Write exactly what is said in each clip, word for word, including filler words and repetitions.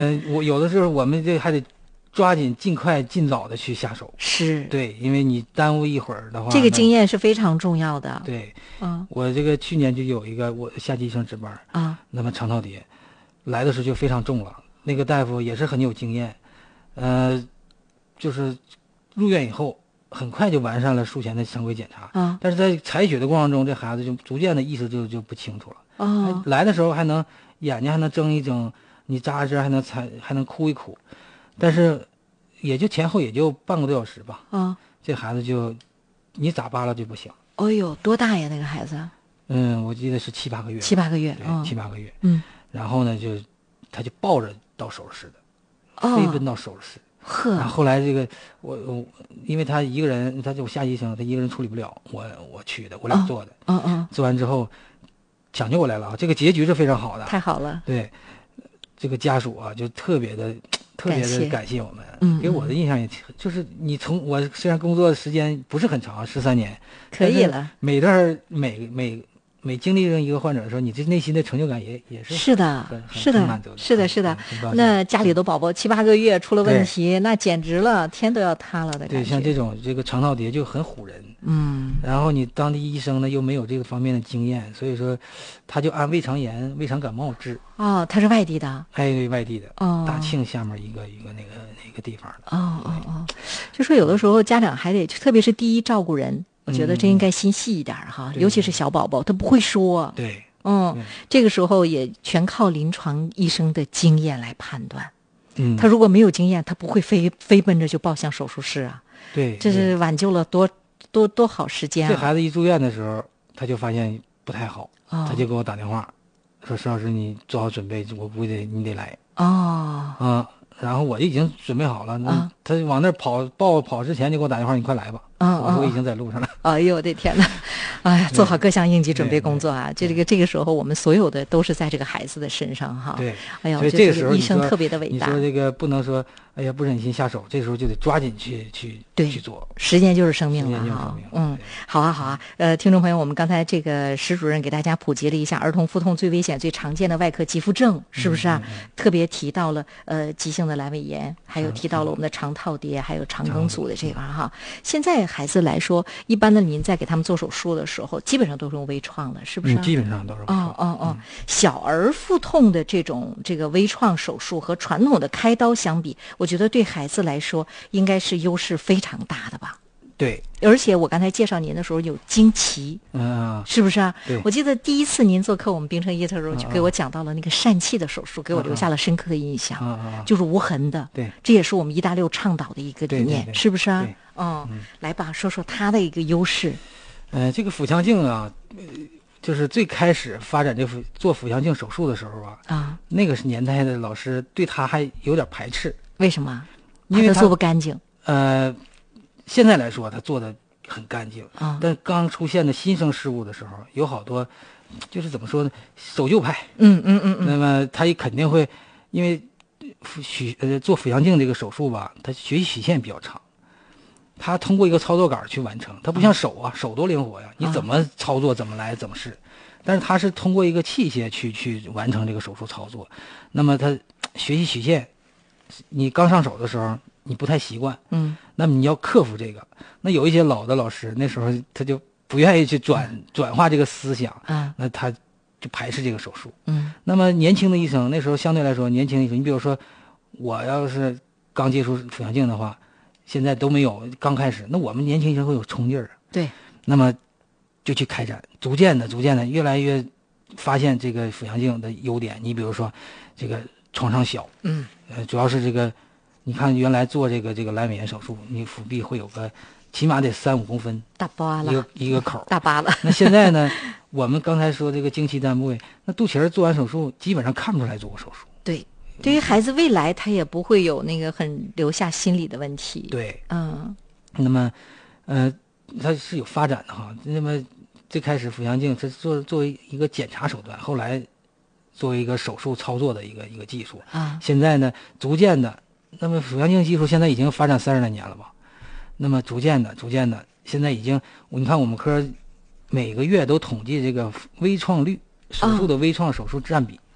嗯、呃，我有的时候我们这还得抓紧尽快尽早的去下手。 是， 对，因为你耽误一会儿的话， 这个经验是非常重要的。 对， 嗯， 我这个去年就有一个我夏季医生值班啊， 那么肠套叠来的时候就非常重了，那个大夫也是很有经验，呃，就是入院以后很快就完善了术前的常规检查， 啊， 但是在采血的过程中，这孩子就逐渐的意识就就不清楚了。 哦， 来的时候还能眼睛还能睁一睁，你扎一针还能采还能哭一哭，但是也就前后也就半个多小时吧。 啊， 这孩子就你咋扒拉就不行。 哎呦，多大呀那个孩子？ 嗯，我记得是七八个月。 七八个月， 对， 嗯、 七八个月。 嗯， 然后呢，就他就抱着到手术室的， 哦、 飞奔到手术室。 呵。 然后后来这个我我，因为他一个人，他就夏医生，他一个人处理不了，我我去的，我俩做的。 嗯嗯。 做完之后，抢救过来了啊，这个结局是非常好的。 太好了。 对，这个家属啊，就特别的特别的感谢我们。 嗯， 给我的印象也就是你从我虽然工作的时间不是很长，十三年， 可以了。 每段每每每经历一个患者的时候，你这内心的成就感也也是是的，是的，是的，是的。那家里的宝宝七八个月出了问题，那简直了，天都要塌了的感觉。 对，像这种这个肠套叠就很唬人。 嗯。 然后你当地医生呢又没有这个方面的经验，所以说他就按胃肠炎、胃肠感冒治。 哦，他是外地的。 哎，对，外地的。 哦。 大庆下面一个一个那个那个地方的。 哦哦哦，就说有的时候家长还得，特别是第一照顾人。我觉得这应该心细一点哈、嗯，尤其是小宝宝，他不会说。 对， 嗯，这个时候也全靠临床医生的经验来判断。 嗯， 他如果没有经验，他不会飞飞奔着就抱向手术室啊。 对， 这是挽救了多多多好时间啊！ 这孩子一住院的时候，他就发现不太好， 哦、 他就给我打电话，说石老师你做好准备，我估计你得来。 哦， 啊、嗯，然后我就已经准备好了，那、啊、他往那儿跑抱跑之前就给我打电话，你快来吧。 嗯， 我说我已经在路上了。 哎呦我的天哪！哎呀，做好各项应急准备工作啊！这个这个时候，我们所有的都是在这个孩子的身上哈。 对， 哎呀， 所以这个时候医生特别的伟大。 你说这个不能说，哎呀不忍心下手，这时候就得抓紧去去去做。 时间就是生命了哈。 嗯，好啊好啊。呃，听众朋友，我们刚才这个石主任给大家普及了一下儿童腹痛最危险、最常见的外科急腹症，是不是啊？ 嗯嗯嗯、 特别提到了呃急性的阑尾炎，还有提到了我们的肠套叠，还有肠梗阻的这个哈。现在孩子来说，一般的您在给他们做手术的时候，基本上都是用微创的，是不是、啊嗯？基本上都是微创。 哦哦哦，小儿腹痛的这种这个微创手术和传统的开刀相比，我觉得对孩子来说应该是优势非常大的吧。 对， 而且我刚才介绍您的时候有惊奇， 嗯， 是不是啊？ 对， 我记得第一次您做客我们冰城医特的时候，就给我讲到了那个疝气的手术，给我留下了深刻的印象， 嗯、 就是无痕的。 对， 这也是我们一大六倡导的一个理念， 对对对是不是啊？ 嗯， 嗯，来吧，说说它的一个优势。 呃，这个腹腔镜啊，就是最开始发展这腹做腹腔镜手术的时候啊， 啊， 那个是年代的老师对他还有点排斥。 为什么？ 因为他做不干净。 呃。现在来说，他做的很干净， 啊， 但刚出现的新生事物的时候，有好多，就是怎么说呢，守旧派， 嗯嗯嗯嗯， 那么他也肯定会，因为许呃做腹腔镜这个手术吧，它学习曲线比较长，他通过一个操作杆去完成，它不像手啊，手多灵活呀，你怎么操作怎么来怎么试，但是他是通过一个器械去去完成这个手术操作，那么他学习曲线，你刚上手的时候。你不太习惯， 嗯， 那么你要克服这个。那有一些老的老师，那时候他就不愿意去转、嗯、转化这个思想， 嗯， 那他就排斥这个手术， 嗯。 那么年轻的医生，那时候相对来说年轻医生，你比如说，我要是刚接触腹腔镜的话，现在都没有刚开始，那我们年轻医生会有冲劲儿， 对， 那么就去开展，逐渐的、逐渐的，越来越发现这个腹腔镜的优点。你比如说，这个创伤小， 嗯， 呃，主要是这个。你看，原来做这个这个阑尾炎手术，你腹壁会有个起码得三五公分， 大疤了， 一个一个口， 大疤了。 那现在呢，我们刚才说这个经期单部位，那肚脐儿做完手术，基本上看不出来做过手术。 对，对于孩子未来他也不会有那个很留下心理的问题。 对， 嗯。 那么，呃，它是有发展的哈。那么最开始腹腔镜是做作为一个检查手段，后来作为一个手术操作的一个一个技术啊。 现在呢，逐渐的。那么腹腔镜技术现在已经发展三十来年了吧？那么逐渐的、逐渐的，现在已经，你看我们科每个月都统计这个微创率，手术的微创手术占比。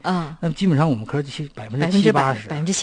啊， 那么基本上我们科其百分之百分之百七八十， 百分之